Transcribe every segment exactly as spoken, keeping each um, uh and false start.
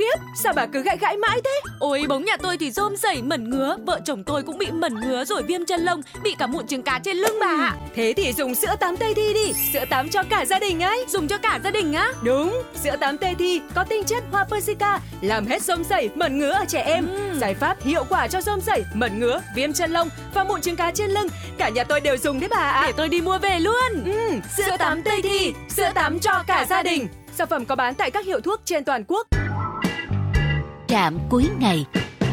khiếp, sao bà cứ gãi gãi mãi thế? Ôi bóng nhà tôi thì rôm rẩy mẩn ngứa, vợ chồng tôi cũng bị mẩn ngứa rồi viêm chân lông, bị cả mụn trứng cá trên lưng bà ạ. Thế thì dùng sữa tắm Tây Thi đi, sữa tắm cho cả gia đình ấy. Dùng cho cả gia đình á? Đúng, sữa tắm Tây Thi có tinh chất hoa Persica, làm hết rôm rẩy, mẩn ngứa ở trẻ em. Ừ. Giải pháp hiệu quả cho rôm rẩy, mẩn ngứa, viêm chân lông và mụn trứng cá trên lưng. Cả nhà tôi đều dùng đấy bà ạ. Để tôi đi mua về luôn. Ừ, sữa tắm Tây Thi, sữa tắm cho cả gia đình. Sản phẩm có bán tại các hiệu thuốc trên toàn quốc. Trạm cuối ngày.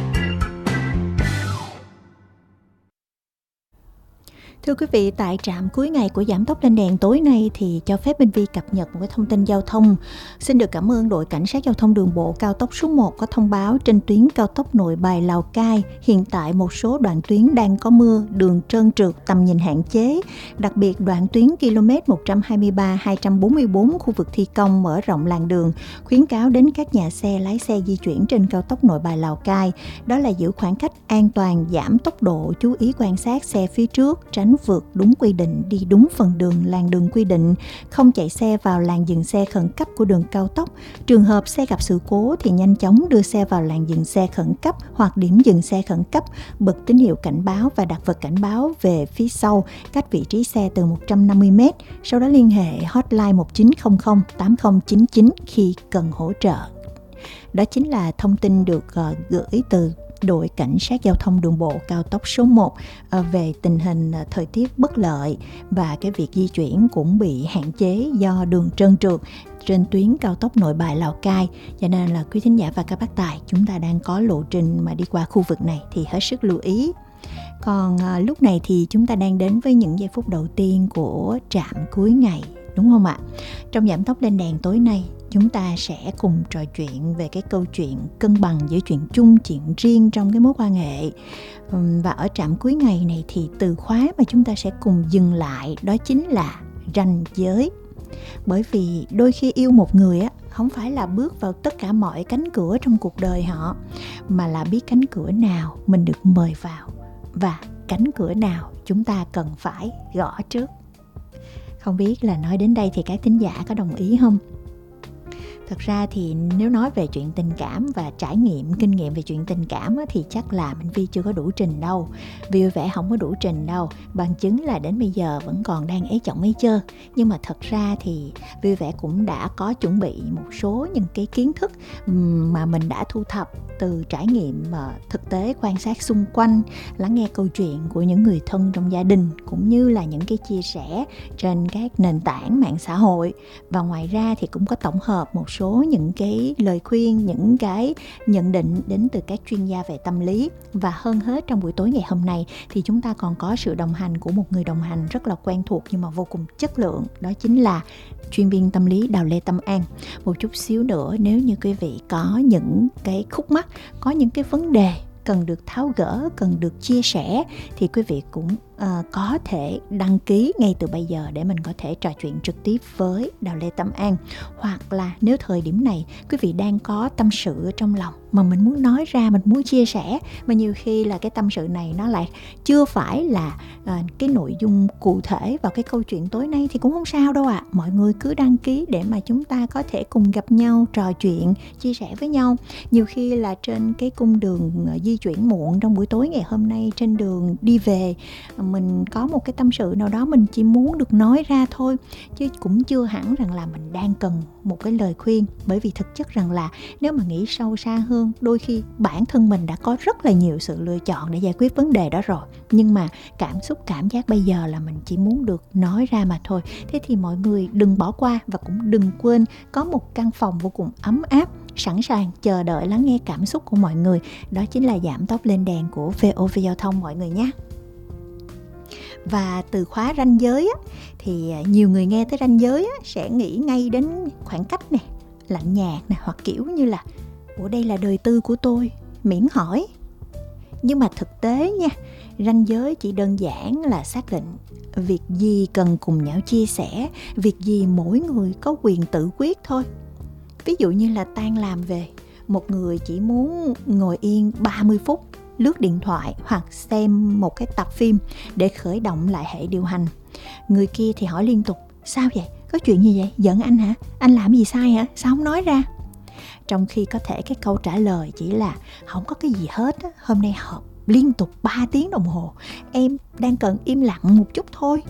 Thưa quý vị, tại trạm cuối ngày của Giảm Tốc Lên Đèn tối nay thì cho phép Minh Vi cập nhật một cái thông tin giao thông. Xin được cảm ơn đội Cảnh sát Giao thông Đường bộ cao tốc số một có thông báo trên tuyến cao tốc Nội Bài Lào Cai hiện tại một số đoạn tuyến đang có mưa, đường trơn trượt, tầm nhìn hạn chế. Đặc biệt đoạn tuyến km một trăm hai mươi ba hai trăm bốn mươi bốn khu vực thi công mở rộng làn đường, khuyến cáo đến các nhà xe lái xe di chuyển trên cao tốc Nội Bài Lào Cai đó là giữ khoảng cách an toàn, giảm tốc độ, chú ý quan sát xe phía trước, tránh vượt đúng quy định, đi đúng phần đường làn đường quy định, không chạy xe vào làn dừng xe khẩn cấp của đường cao tốc. Trường hợp xe gặp sự cố thì nhanh chóng đưa xe vào làn dừng xe khẩn cấp hoặc điểm dừng xe khẩn cấp, bật tín hiệu cảnh báo và đặt vật cảnh báo về phía sau cách vị trí xe từ một trăm năm mươi mét, sau đó liên hệ hotline một chín không không tám không chín chín khi cần hỗ trợ. Đó chính là thông tin được uh, gửi từ đội Cảnh sát Giao thông Đường bộ cao tốc số một về tình hình thời tiết bất lợi và cái việc di chuyển cũng bị hạn chế do đường trơn trượt trên tuyến cao tốc Nội Bài Lào Cai. Cho nên là quý thính giả và các bác tài, chúng ta đang có lộ trình mà đi qua khu vực này thì hết sức lưu ý. Còn à, lúc này thì chúng ta đang đến với những giây phút đầu tiên của trạm cuối ngày, đúng không ạ? Trong Giảm Tốc Lên Đèn tối nay, chúng ta sẽ cùng trò chuyện về cái câu chuyện cân bằng giữa chuyện chung, chuyện riêng trong cái mối quan hệ. Và ở trạm cuối ngày này thì từ khóa mà chúng ta sẽ cùng dừng lại đó chính là ranh giới. Bởi vì đôi khi yêu một người á, không phải là bước vào tất cả mọi cánh cửa trong cuộc đời họ, mà là biết cánh cửa nào mình được mời vào và cánh cửa nào chúng ta cần phải gõ trước. Không biết là nói đến đây thì các thính giả có đồng ý không? Thật ra thì nếu nói về chuyện tình cảm và trải nghiệm, kinh nghiệm về chuyện tình cảm á, thì chắc là Minh Vi chưa có đủ trình đâu. Vi vui vẻ không có đủ trình đâu. Bằng chứng là đến bây giờ vẫn còn đang ế chồng ế chơ. Nhưng mà thật ra thì Vi vui vẻ cũng đã có chuẩn bị một số những cái kiến thức mà mình đã thu thập từ trải nghiệm thực tế, quan sát xung quanh, lắng nghe câu chuyện của những người thân trong gia đình, cũng như là những cái chia sẻ trên các nền tảng mạng xã hội. Và ngoài ra thì cũng có tổng hợp một số những cái lời khuyên, những cái nhận định đến từ các chuyên gia về tâm lý. Và hơn hết trong buổi tối ngày hôm nay thì chúng ta còn có sự đồng hành của một người đồng hành rất là quen thuộc nhưng mà vô cùng chất lượng, đó chính là chuyên viên tâm lý Đào Lê Tâm An. Một chút xíu nữa, nếu như quý vị có những cái khúc mắc, có những cái vấn đề cần được tháo gỡ, cần được chia sẻ thì quý vị cũng uh, có thể đăng ký ngay từ bây giờ để mình có thể trò chuyện trực tiếp với Đào Lê Tâm An. Hoặc là nếu thời điểm này quý vị đang có tâm sự ở trong lòng mà mình muốn nói ra, mình muốn chia sẻ, mà nhiều khi là cái tâm sự này nó lại chưa phải là uh, cái nội dung cụ thể vào cái câu chuyện tối nay thì cũng không sao đâu ạ. À. Mọi người cứ đăng ký để mà chúng ta có thể cùng gặp nhau, trò chuyện, chia sẻ với nhau. Nhiều khi là trên cái cung đường uh, di chuyển muộn trong buổi tối ngày hôm nay, trên đường đi về, mình có một cái tâm sự nào đó mình chỉ muốn được nói ra thôi, chứ cũng chưa hẳn rằng là mình đang cần một cái lời khuyên. Bởi vì thực chất rằng là nếu mà nghĩ sâu xa hơn, đôi khi bản thân mình đã có rất là nhiều sự lựa chọn để giải quyết vấn đề đó rồi, nhưng mà cảm xúc, cảm giác bây giờ là mình chỉ muốn được nói ra mà thôi. Thế thì mọi người đừng bỏ qua và cũng đừng quên có một căn phòng vô cùng ấm áp sẵn sàng chờ đợi lắng nghe cảm xúc của mọi người. Đó chính là Giảm Tốc Lên Đèn của vê o vê Giao thông mọi người nhé. Và từ khóa ranh giới á, thì nhiều người nghe tới ranh giới á, sẽ nghĩ ngay đến khoảng cách nè, lạnh nhạt nè, hoặc kiểu như là ủa đây là đời tư của tôi, miễn hỏi. Nhưng mà thực tế nha, ranh giới chỉ đơn giản là xác định việc gì cần cùng nhau chia sẻ, việc gì mỗi người có quyền tự quyết thôi. Ví dụ như là tan làm về, một người chỉ muốn ngồi yên ba mươi phút, lướt điện thoại hoặc xem một cái tập phim để khởi động lại hệ điều hành. Người kia thì hỏi liên tục, sao vậy? Có chuyện gì vậy? Giận anh hả? Anh làm gì sai hả? Sao không nói ra? Trong khi có thể cái câu trả lời chỉ là không có cái gì hết á, hôm nay họp liên tục ba tiếng đồng hồ, em đang cần im lặng một chút thôi.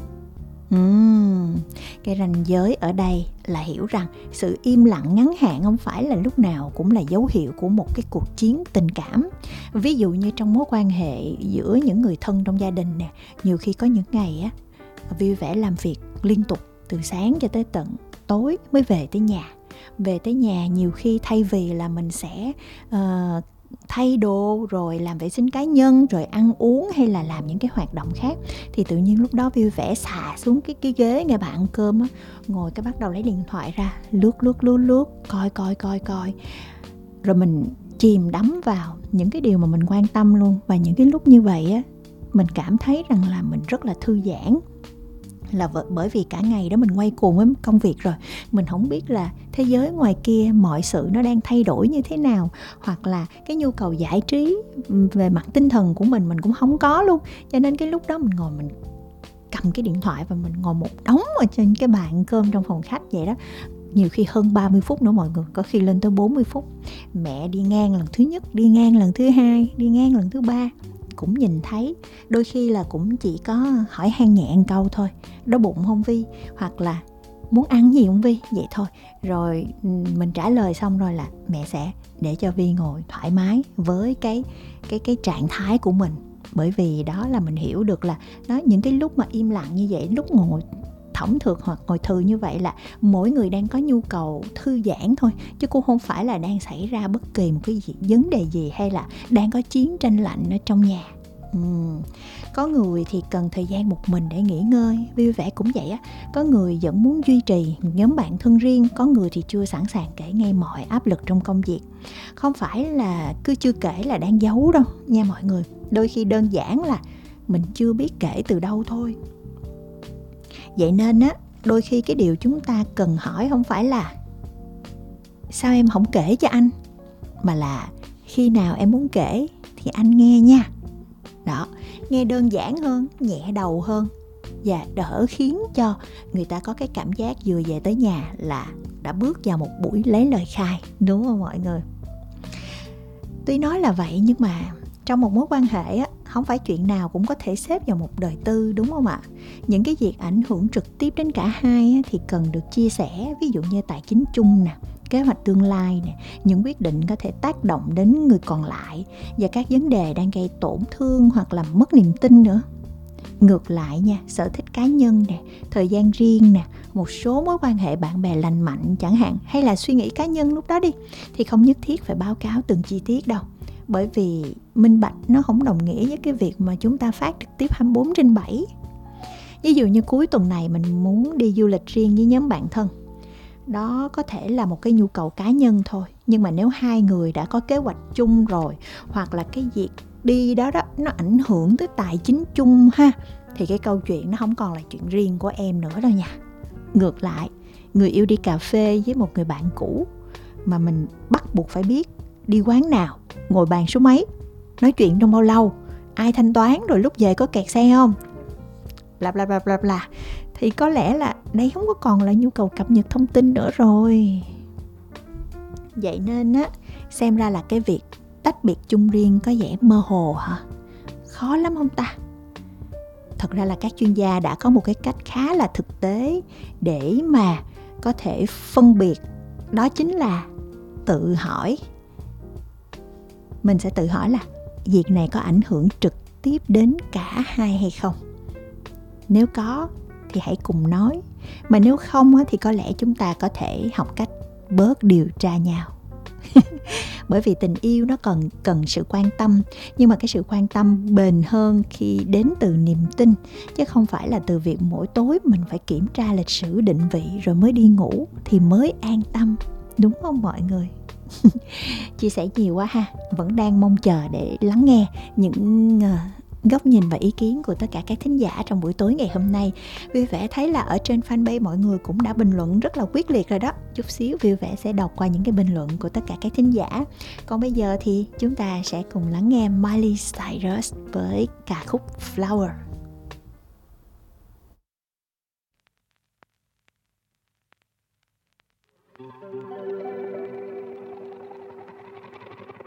Uhm, cái ranh giới ở đây là hiểu rằng sự im lặng ngắn hạn không phải là lúc nào cũng là dấu hiệu của một cái cuộc chiến tình cảm. Ví dụ như trong mối quan hệ giữa những người thân trong gia đình nè, nhiều khi có những ngày á vui vẻ làm việc liên tục từ sáng cho tới tận tối mới về tới nhà. Về tới nhà nhiều khi thay vì là mình sẽ uh, thay đồ rồi làm vệ sinh cá nhân rồi ăn uống hay là làm những cái hoạt động khác, thì tự nhiên lúc đó vui vẻ xà xuống cái, cái ghế ngay bàn ăn cơm á, ngồi cái bắt đầu lấy điện thoại ra lướt lướt lướt lướt coi coi coi coi rồi mình chìm đắm vào những cái điều mà mình quan tâm luôn. Và những cái lúc như vậy á, mình cảm thấy rằng là mình rất là thư giãn, là bởi vì cả ngày đó mình quay cuồng với công việc rồi, mình không biết là thế giới ngoài kia mọi sự nó đang thay đổi như thế nào, hoặc là cái nhu cầu giải trí về mặt tinh thần của mình mình cũng không có luôn. Cho nên cái lúc đó mình ngồi mình cầm cái điện thoại và mình ngồi một đống ở trên cái bàn cơm trong phòng khách vậy đó, nhiều khi hơn ba mươi phút nữa mọi người, có khi lên tới bốn mươi phút. Mẹ đi ngang lần thứ nhất, đi ngang lần thứ hai, đi ngang lần thứ ba cũng nhìn thấy, đôi khi là cũng chỉ có hỏi han nhẹ một câu thôi, đói bụng không Vi, hoặc là muốn ăn gì không Vi, vậy thôi. Rồi mình trả lời xong rồi là mẹ sẽ để cho Vi ngồi thoải mái với cái cái cái trạng thái của mình, bởi vì đó là mình hiểu được là đó, những cái lúc mà im lặng như vậy, lúc ngồi thõng thượt hoặc ngồi thư như vậy là mỗi người đang có nhu cầu thư giãn thôi, chứ cũng không phải là đang xảy ra bất kỳ một cái gì, vấn đề gì, hay là đang có chiến tranh lạnh ở trong nhà. uhm. Có người thì cần thời gian một mình để nghỉ ngơi, vui vẻ cũng vậy á. Có người vẫn muốn duy trì nhóm bạn thân riêng, có người thì chưa sẵn sàng kể ngay mọi áp lực trong công việc. Không phải là cứ chưa kể là đang giấu đâu nha mọi người, đôi khi đơn giản là mình chưa biết kể từ đâu thôi. Vậy nên á, đôi khi cái điều chúng ta cần hỏi không phải là sao em không kể cho anh, mà là khi nào em muốn kể thì anh nghe nha. Đó, nghe đơn giản hơn, nhẹ đầu hơn, và đỡ khiến cho người ta có cái cảm giác vừa về tới nhà là đã bước vào một buổi lấy lời khai, đúng không mọi người? Tuy nói là vậy nhưng mà trong một mối quan hệ á, không phải chuyện nào cũng có thể xếp vào một đời tư, đúng không ạ? Những cái việc ảnh hưởng trực tiếp đến cả hai á, thì cần được chia sẻ, ví dụ như tài chính chung nè, kế hoạch tương lai nè, những quyết định có thể tác động đến người còn lại, và các vấn đề đang gây tổn thương hoặc làm mất niềm tin nữa. Ngược lại nha, sở thích cá nhân nè, thời gian riêng nè, một số mối quan hệ bạn bè lành mạnh chẳng hạn, hay là suy nghĩ cá nhân lúc đó đi, thì không nhất thiết phải báo cáo từng chi tiết đâu. Bởi vì minh bạch nó không đồng nghĩa với cái việc mà chúng ta phát trực tiếp hai mươi bốn trên bảy. Ví dụ như cuối tuần này mình muốn đi du lịch riêng với nhóm bạn thân, đó có thể là một cái nhu cầu cá nhân thôi, nhưng mà nếu hai người đã có kế hoạch chung rồi, hoặc là cái việc đi đó đó nó ảnh hưởng tới tài chính chung ha, thì cái câu chuyện nó không còn là chuyện riêng của em nữa đâu nha. Ngược lại, người yêu đi cà phê với một người bạn cũ mà mình bắt buộc phải biết đi quán nào, ngồi bàn số mấy, nói chuyện trong bao lâu, ai thanh toán, rồi lúc về có kẹt xe không, bla bla bla bla bla, thì có lẽ là đây không có còn là nhu cầu cập nhật thông tin nữa rồi. Vậy nên á, xem ra là cái việc tách biệt chung riêng có vẻ mơ hồ hả? Khó lắm không ta? Thật ra là các chuyên gia đã có một cái cách khá là thực tế để mà có thể phân biệt. Đó chính là tự hỏi. Mình sẽ tự hỏi là việc này có ảnh hưởng trực tiếp đến cả hai hay không? Nếu có thì hãy cùng nói. Mà nếu không thì có lẽ chúng ta có thể học cách bớt điều tra nhau. Bởi vì tình yêu nó cần, cần sự quan tâm, nhưng mà cái sự quan tâm bền hơn khi đến từ niềm tin, chứ không phải là từ việc mỗi tối mình phải kiểm tra lịch sử định vị rồi mới đi ngủ thì mới an tâm, đúng không mọi người? Chia sẻ nhiều quá ha, vẫn đang mong chờ để lắng nghe những uh, góc nhìn và ý kiến của tất cả các thính giả trong buổi tối ngày hôm nay. Vui vẻ thấy là ở trên fanpage mọi người cũng đã bình luận rất là quyết liệt rồi đó. Chút xíu Vui vẻ sẽ đọc qua những cái bình luận của tất cả các thính giả. Còn bây giờ thì chúng ta sẽ cùng lắng nghe Miley Cyrus với ca khúc Flower.